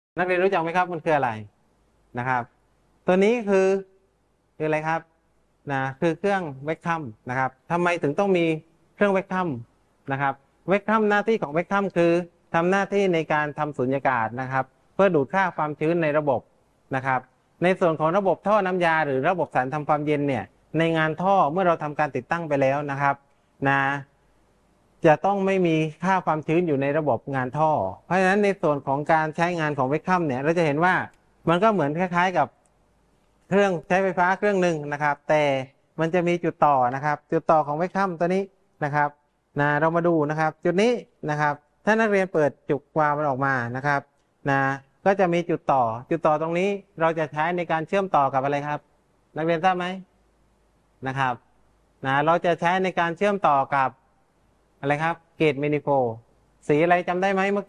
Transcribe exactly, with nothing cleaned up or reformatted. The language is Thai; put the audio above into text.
นักเรียนรู้จักไหมครับมันคืออะไรนะครับตัวนี้คือคืออะไรครับนะคือเครื่องเวกคัมนะครับทำไมถึงต้องมีเครื่องเวกคัมนะครับเวกคัมหน้าที่ของเวกคัมคือทำหน้าที่ในการทำสุญญากาศนะครับเพื่อดูดค่าความชื้นในระบบนะครับในส่วนของระบบท่อน้ำยาหรือระบบสารทำความเย็นเนี่ยในงานท่อเมื่อเราทำการติดตั้งไปแล้วนะครับนะจะต้องไม่มีค่าความชื้นอยู่ในระบบงานท่อเพราะฉะนั้นในส่วนของการใช้งานของเวกคัมเนี่ยเราจะเห็นว่ามันก็เหมือนคล้ายๆกับเครื่องใช้ไฟฟ้าเครื่องหนึ่งนะครับแต่มันจะมีจุดต่อนะครับจุดต่อของเวกคัมตัวนี้นะครับนะเรามาดูนะครับจุดนี้นะครับถ้านักเรียนเปิดจุกวาล์วมันออกมานะครับนะก็จะมีจุดต่อจุดต่อตรงนี้เราจะใช้ในการเชื่อมต่อกับอะไรครับนักเรียนทราบไหมนะครับนะเราจะใช้ในการเชื่อมต่อกับอะไรครับเกจแมนิโฟลด์สีอะไรจำได้ไหมเมื่อกี้